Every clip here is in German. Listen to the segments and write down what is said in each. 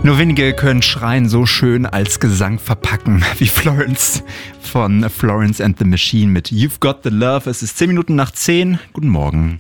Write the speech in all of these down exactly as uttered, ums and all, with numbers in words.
Nur wenige können Schreien so schön als Gesang verpacken wie Florence von Florence and the Machine mit You've Got the Love. Es ist zehn Minuten nach zehn. Guten Morgen.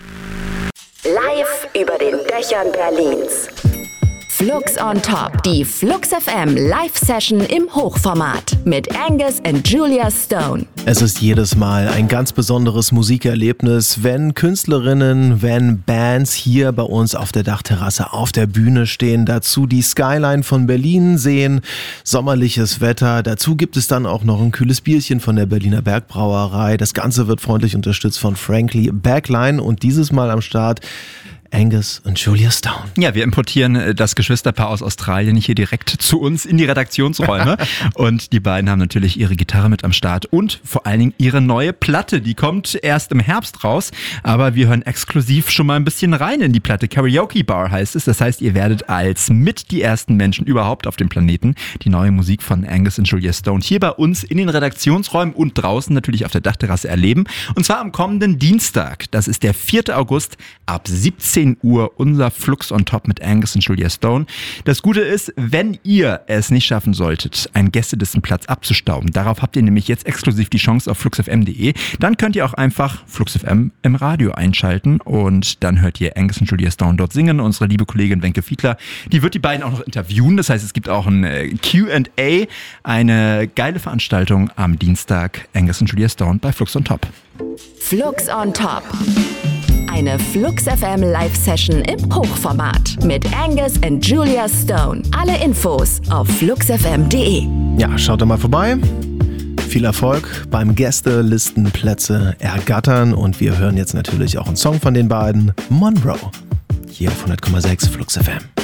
Live über den Dächern Berlins. Flux on Top, die Flux F M Live-Session im Hochformat mit Angus und Julia Stone. Es ist jedes Mal ein ganz besonderes Musikerlebnis, wenn Künstlerinnen, wenn Bands hier bei uns auf der Dachterrasse auf der Bühne stehen, dazu die Skyline von Berlin sehen, sommerliches Wetter, dazu gibt es dann auch noch ein kühles Bierchen von der Berliner Bergbrauerei. Das Ganze wird freundlich unterstützt von Frankly Backline und dieses Mal am Start Angus und Julia Stone. Ja, wir importieren das Geschwisterpaar aus Australien hier direkt zu uns in die Redaktionsräume. Und die beiden haben natürlich ihre Gitarre mit am Start und vor allen Dingen ihre neue Platte. Die kommt erst im Herbst raus, aber wir hören exklusiv schon mal ein bisschen rein in die Platte. Karaoke Bar heißt es. Das heißt, ihr werdet als mit die ersten Menschen überhaupt auf dem Planeten die neue Musik von Angus und Julia Stone hier bei uns in den Redaktionsräumen und draußen natürlich auf der Dachterrasse erleben. Und zwar am kommenden Dienstag. Das ist der vierte August ab siebzehn Uhr unser Flux on Top mit Angus und Julia Stone. Das Gute ist, wenn ihr es nicht schaffen solltet, einen Gästelistenplatz abzustauben, darauf habt ihr nämlich jetzt exklusiv die Chance auf flux f m punkt d e, dann könnt ihr auch einfach Flux F M im Radio einschalten und dann hört ihr Angus und Julia Stone dort singen. Unsere liebe Kollegin Wenke Fiedler, die wird die beiden auch noch interviewen. Das heißt, es gibt auch ein Q and A, eine geile Veranstaltung am Dienstag. Angus und Julia Stone bei Flux on Top. Flux on Top. Eine Flux F M Live-Session im Hochformat mit Angus und Julia Stone. Alle Infos auf flux f m punkt d e. Ja, schaut doch mal vorbei. Viel Erfolg beim Gästelistenplätze ergattern und wir hören jetzt natürlich auch einen Song von den beiden, Monroe, hier auf hundert Komma sechs Flux F M.